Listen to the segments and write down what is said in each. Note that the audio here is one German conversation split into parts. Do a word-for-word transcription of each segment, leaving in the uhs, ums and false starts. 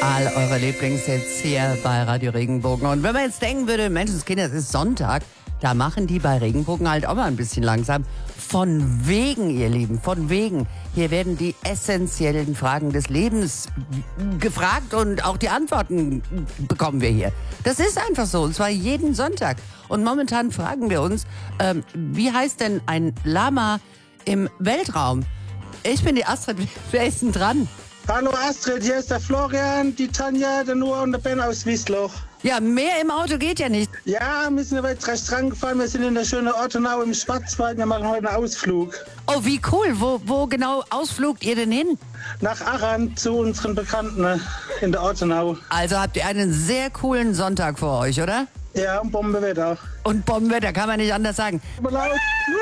All eure Lieblingshits hier bei Radio Regenbogen. Und wenn man jetzt denken würde, Menschenskinder, es ist Sonntag, da machen die bei Regenbogen halt auch mal ein bisschen langsam. Von wegen, ihr Lieben, von wegen. Hier werden die essentiellen Fragen des Lebens gefragt und auch die Antworten bekommen wir hier. Das ist einfach so, und zwar jeden Sonntag. Und momentan fragen wir uns, ähm, wie heißt denn ein Lama im Weltraum? Ich bin die Astrid, wer ist denn dran? Hallo Astrid, hier ist der Florian, die Tanja, der Noah und der Ben aus Wiesloch. Ja, mehr im Auto geht ja nicht. Ja, wir sind aber jetzt recht rangefahren. Wir sind in der schönen Ortenau im Schwarzwald. Wir machen heute einen Ausflug. Oh, wie cool. Wo, wo genau ausflugt ihr denn hin? Nach Arran zu unseren Bekannten in der Ortenau. Also habt ihr einen sehr coolen Sonntag vor euch, oder? Ja, und Bombenwetter. Und Bombenwetter, kann man nicht anders sagen. Aber laut.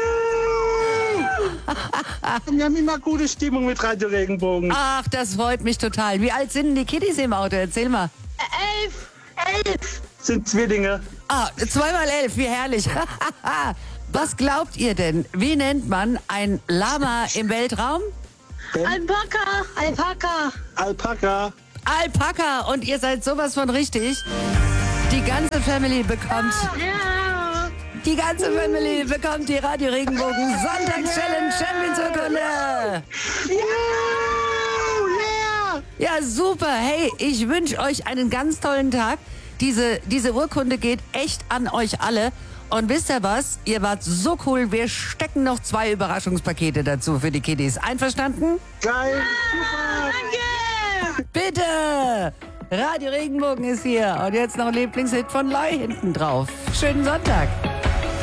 Wir haben immer gute Stimmung mit Radio Regenbogen. Ach, das freut mich total. Wie alt sind denn die Kiddies im Auto? Erzähl mal. Elf. Elf. Sind Zwillinge. Ah, zweimal elf, wie herrlich. Was glaubt ihr denn? Wie nennt man ein Lama im Weltraum? Ben? Alpaka. Alpaka. Alpaka. Alpaka. Und ihr seid sowas von richtig. Die ganze Family bekommt... Ja. Die ganze Family bekommt die Radio Regenbogen Sonntags-Challenge Champions-Urkunde. Yeah. Ja, super. Hey, ich wünsche euch einen ganz tollen Tag. Diese, diese Urkunde geht echt an euch alle. Und wisst ihr was? Ihr wart so cool. Wir stecken noch zwei Überraschungspakete dazu für die Kiddies. Einverstanden? Geil. Super. Danke. Bitte! Radio Regenbogen ist hier. Und jetzt noch ein Lieblingshit von Loi hinten drauf. Schönen Sonntag.